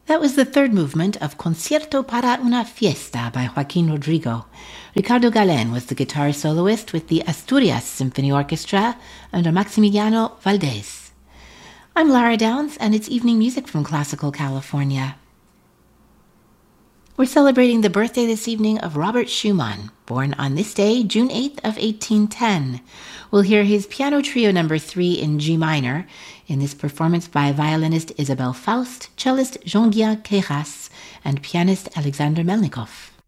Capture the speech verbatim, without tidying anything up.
That was the third movement of Concierto para una Fiesta by Joaquin Rodrigo. Ricardo Galen was the guitar soloist with the Asturias Symphony Orchestra under Maximiliano Valdés. I'm Lara Downs, and it's evening music from Classical California. We're celebrating the birthday this evening of Robert Schumann, born on this day, June eighth of eighteen ten. We'll hear his Piano Trio number three in G minor in this performance by violinist Isabelle Faust, cellist Jean-Guillain Queyras, and pianist Alexander Melnikov.